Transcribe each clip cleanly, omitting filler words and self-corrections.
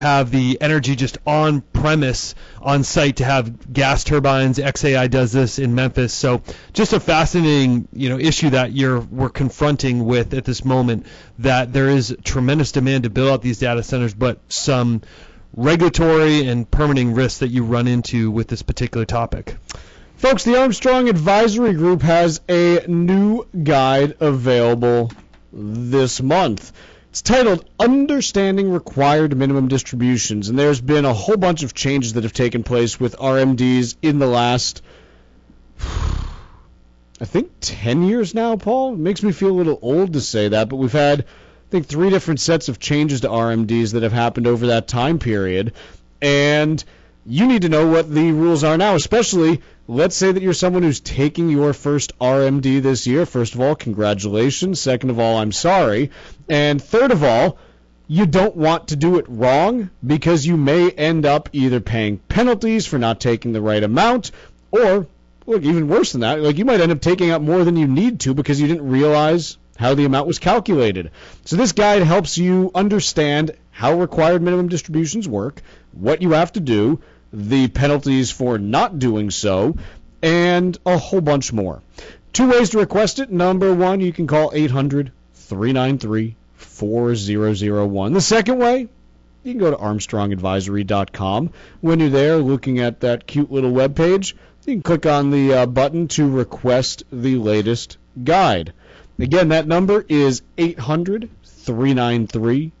have the energy just on premise on site to have gas turbines. XAI does this in Memphis. So just a fascinating, issue that we're confronting with at this moment, that there is tremendous demand to build out these data centers, but some regulatory and permitting risks that you run into with this particular topic. Folks, the Armstrong Advisory Group has a new guide available this month. It's titled Understanding Required Minimum Distributions, and there's been a whole bunch of changes that have taken place with RMDs in the last, I think, 10 years now, Paul. It makes me feel a little old to say that, but we've had, I think, 3 different sets of changes to RMDs that have happened over that time period, and you need to know what the rules are now, especially, let's say that you're someone who's taking your first RMD this year. First of all, congratulations. Second of all, I'm sorry. And third of all, you don't want to do it wrong, because you may end up either paying penalties for not taking the right amount, or, look, even worse than that, you might end up taking out more than you need to because you didn't realize how the amount was calculated. So this guide helps you understand how required minimum distributions work, what you have to do, the penalties for not doing so, and a whole bunch more. 2 ways to request it. Number 1, you can call 800-393-4001. The second way, you can go to armstrongadvisory.com. When you're there looking at that cute little webpage, you can click on the button to request the latest guide. Again, that number is 800-393-4001,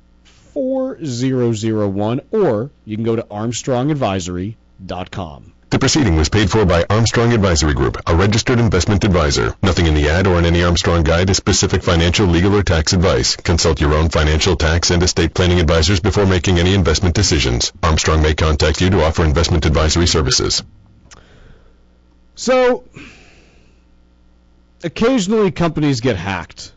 or you can go to armstrongadvisory.com. The proceeding was paid for by Armstrong Advisory Group, a registered investment advisor. Nothing in the ad or in any Armstrong guide is specific financial, legal, or tax advice. Consult your own financial, tax, and estate planning advisors before making any investment decisions. Armstrong may contact you to offer investment advisory services. So, occasionally companies get hacked.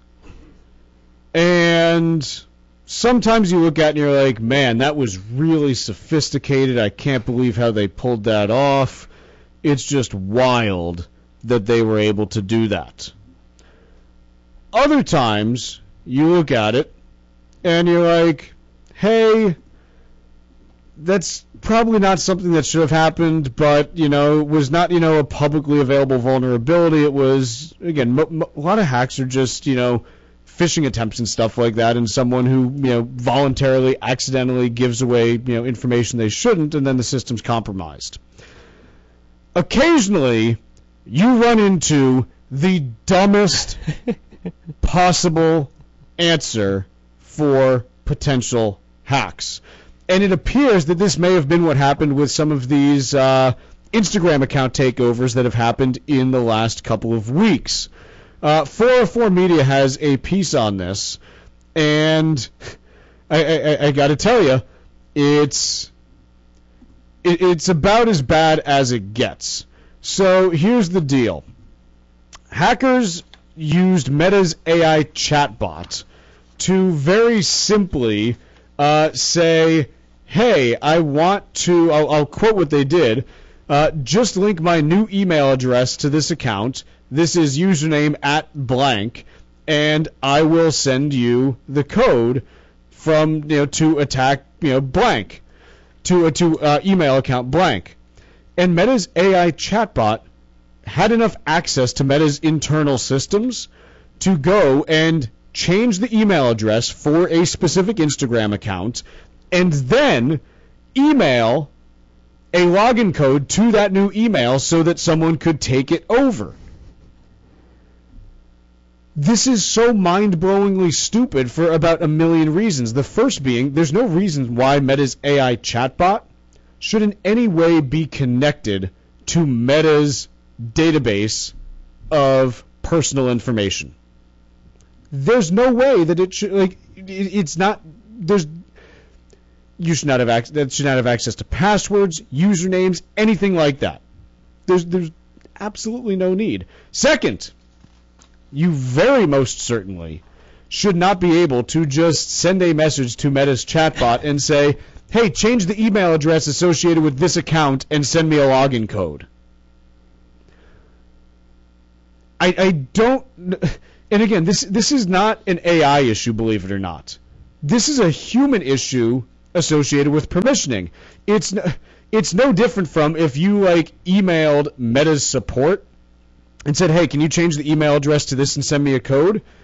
And sometimes you look at it and you're like, man, that was really sophisticated. I can't believe how they pulled that off. It's just wild that they were able to do that. Other times you look at it and you're like, hey, that's probably not something that should have happened, but, it was not, a publicly available vulnerability. It was, again, a lot of hacks are just, phishing attempts and stuff like that, and someone who, voluntarily, accidentally gives away, information they shouldn't, and then the system's compromised. Occasionally, you run into the dumbest possible answer for potential hacks. And it appears that this may have been what happened with some of these Instagram account takeovers that have happened in the last couple of weeks. 404 Media has a piece on this, and I got to tell you, it's about as bad as it gets. So here's the deal. Hackers used Meta's AI chatbot to very simply say, hey, I want to, I'll quote what they did, just link my new email address to this account. This is username @blank, and I will send you the code from, to attack, blank, to email account blank. And Meta's AI chatbot had enough access to Meta's internal systems to go and change the email address for a specific Instagram account, and then email a login code to that new email so that someone could take it over. This is so mind-blowingly stupid for about a million reasons. The first being, there's no reason why Meta's AI chatbot should in any way be connected to Meta's database of personal information. There's no way that it should, it's not, you should not have access to passwords, usernames, anything like that. There's absolutely no need. Second, you very most certainly should not be able to just send a message to Meta's chatbot and say, hey, change the email address associated with this account and send me a login code. I don't, and again, this is not an AI issue, believe it or not. This is a human issue associated with permissioning. It's no different from if you emailed Meta's support and said, hey, can you change the email address to this and send me a code?